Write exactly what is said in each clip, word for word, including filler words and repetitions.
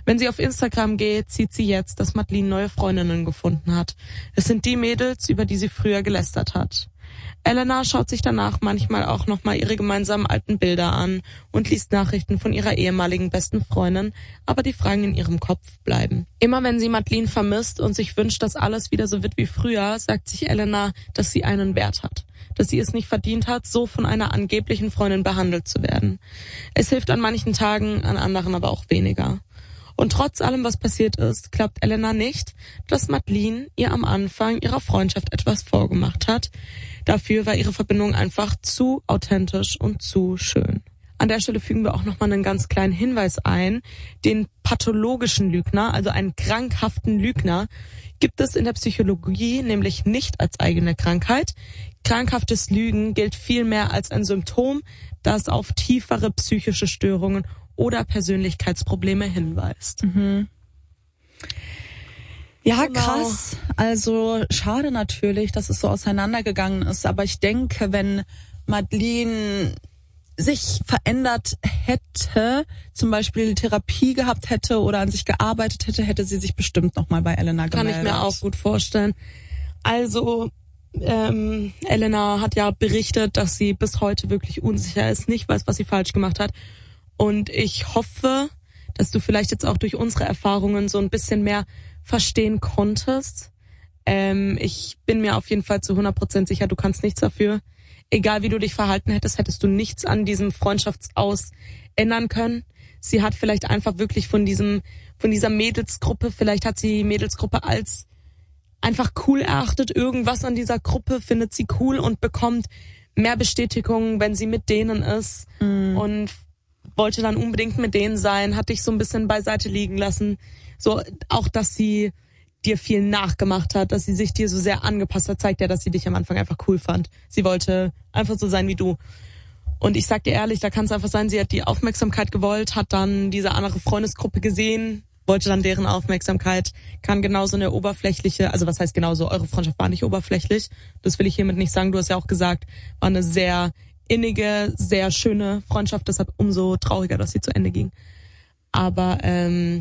Wenn sie auf Instagram geht, sieht sie jetzt, dass Madeleine neue Freundinnen gefunden hat. Es sind die Mädels, über die sie früher gelästert hat. Elena schaut sich danach manchmal auch nochmal ihre gemeinsamen alten Bilder an und liest Nachrichten von ihrer ehemaligen besten Freundin, aber die Fragen in ihrem Kopf bleiben. Immer wenn sie Madeleine vermisst und sich wünscht, dass alles wieder so wird wie früher, sagt sich Elena, dass sie einen Wert hat, dass sie es nicht verdient hat, so von einer angeblichen Freundin behandelt zu werden. Es hilft an manchen Tagen, an anderen aber auch weniger. Und trotz allem, was passiert ist, glaubt Elena nicht, dass Madeleine ihr am Anfang ihrer Freundschaft etwas vorgemacht hat. Dafür war ihre Verbindung einfach zu authentisch und zu schön. An der Stelle fügen wir auch nochmal einen ganz kleinen Hinweis ein. Den pathologischen Lügner, also einen krankhaften Lügner, gibt es in der Psychologie nämlich nicht als eigene Krankheit. Krankhaftes Lügen gilt vielmehr als ein Symptom, das auf tiefere psychische Störungen oder Persönlichkeitsprobleme hinweist. Mhm. Ja, genau. Krass. Also schade natürlich, dass es so auseinandergegangen ist. Aber ich denke, wenn Madeleine sich verändert hätte, zum Beispiel Therapie gehabt hätte oder an sich gearbeitet hätte, hätte sie sich bestimmt nochmal bei Elena gemeldet. Kann ich mir auch gut vorstellen. Also ähm, Elena hat ja berichtet, dass sie bis heute wirklich unsicher ist, nicht weiß, was sie falsch gemacht hat. Und ich hoffe, dass du vielleicht jetzt auch durch unsere Erfahrungen so ein bisschen mehr verstehen konntest. Ähm, ich bin mir auf jeden Fall zu hundert Prozent sicher, du kannst nichts dafür. Egal wie du dich verhalten hättest, hättest du nichts an diesem Freundschaftsaus ändern können. Sie hat vielleicht einfach wirklich von diesem, von dieser Mädelsgruppe, vielleicht hat sie die Mädelsgruppe als einfach cool erachtet. Irgendwas an dieser Gruppe findet sie cool und bekommt mehr Bestätigung, wenn sie mit denen ist. Mm. Und wollte dann unbedingt mit denen sein, hat dich so ein bisschen beiseite liegen lassen. So, auch, dass sie dir viel nachgemacht hat, dass sie sich dir so sehr angepasst hat, zeigt ja, dass sie dich am Anfang einfach cool fand. Sie wollte einfach so sein wie du. Und ich sag dir ehrlich, da kann es einfach sein, sie hat die Aufmerksamkeit gewollt, hat dann diese andere Freundesgruppe gesehen, wollte dann deren Aufmerksamkeit, kann genauso eine oberflächliche, also was heißt genauso, eure Freundschaft war nicht oberflächlich, das will ich hiermit nicht sagen, du hast ja auch gesagt, war eine sehr innige, sehr schöne Freundschaft, deshalb umso trauriger, dass sie zu Ende ging. Aber ähm,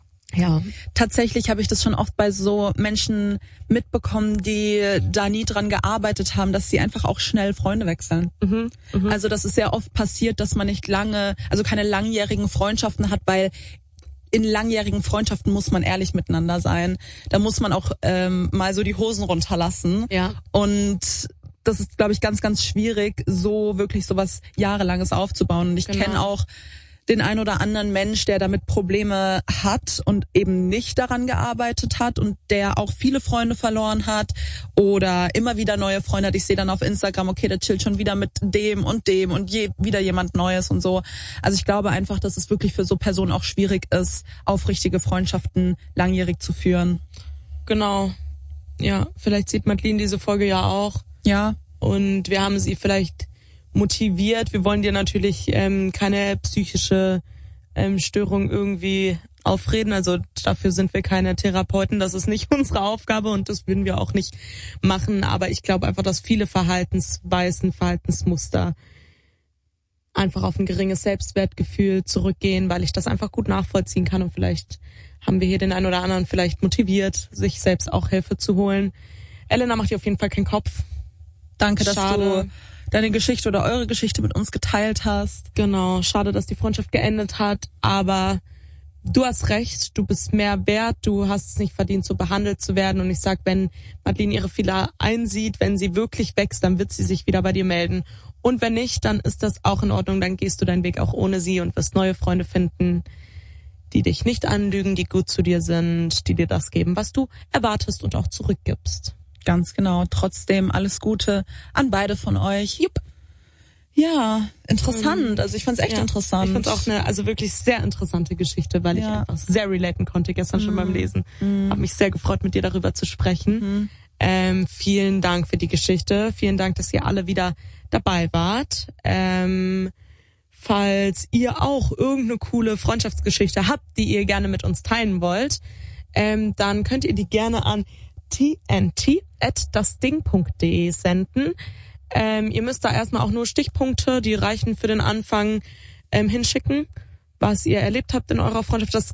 ja, tatsächlich habe ich das schon oft bei so Menschen mitbekommen, die da nie dran gearbeitet haben, dass sie einfach auch schnell Freunde wechseln. Mhm, mh. Also das ist sehr oft passiert, dass man nicht lange, also keine langjährigen Freundschaften hat, weil in langjährigen Freundschaften muss man ehrlich miteinander sein. Da muss man auch ähm, mal so die Hosen runterlassen. Ja. Und das ist, glaube ich, ganz, ganz schwierig, so wirklich sowas Jahrelanges aufzubauen. Und ich genau. kenne auch den ein oder anderen Mensch, der damit Probleme hat und eben nicht daran gearbeitet hat und der auch viele Freunde verloren hat oder immer wieder neue Freunde hat. Ich sehe dann auf Instagram, okay, der chillt schon wieder mit dem und dem und je, wieder jemand Neues und so. Also ich glaube einfach, dass es wirklich für so Personen auch schwierig ist, aufrichtige Freundschaften langjährig zu führen. Genau. Ja, vielleicht sieht Madeleine diese Folge ja auch. Ja. Und wir haben sie vielleicht motiviert. Wir wollen dir natürlich ähm, keine psychische ähm, Störung irgendwie aufreden. Also dafür sind wir keine Therapeuten. Das ist nicht unsere Aufgabe und das würden wir auch nicht machen. Aber ich glaube einfach, dass viele Verhaltensweisen, Verhaltensmuster einfach auf ein geringes Selbstwertgefühl zurückgehen, weil ich das einfach gut nachvollziehen kann. Und vielleicht haben wir hier den einen oder anderen vielleicht motiviert, sich selbst auch Hilfe zu holen. Elena macht dir auf jeden Fall keinen Kopf. Danke, dass Schade. du deine Geschichte oder eure Geschichte mit uns geteilt hast. Genau, schade, dass die Freundschaft geendet hat, aber du hast recht, du bist mehr wert, du hast es nicht verdient, so behandelt zu werden. Und ich sag, wenn Madeleine ihre Fehler einsieht, wenn sie wirklich wächst, dann wird sie sich wieder bei dir melden. Und wenn nicht, dann ist das auch in Ordnung, dann gehst du deinen Weg auch ohne sie und wirst neue Freunde finden, die dich nicht anlügen, die gut zu dir sind, die dir das geben, was du erwartest und auch zurückgibst. Ganz genau. Trotzdem alles Gute an beide von euch. Jupp. Ja, interessant. Also ich fand's echt ja, interessant. Ich fand's auch eine, also wirklich sehr interessante Geschichte, weil ja. ich einfach sehr relaten konnte gestern mm. schon beim Lesen. Mm. Hab mich sehr gefreut, mit dir darüber zu sprechen. Mm. Ähm, vielen Dank für die Geschichte. Vielen Dank, dass ihr alle wieder dabei wart. Ähm, falls ihr auch irgendeine coole Freundschaftsgeschichte habt, die ihr gerne mit uns teilen wollt, ähm, dann könnt ihr die gerne an t n t at das ding punkt d e senden. Ähm, ihr müsst da erstmal auch nur Stichpunkte, die reichen für den Anfang, ähm, hinschicken, was ihr erlebt habt in eurer Freundschaft. Das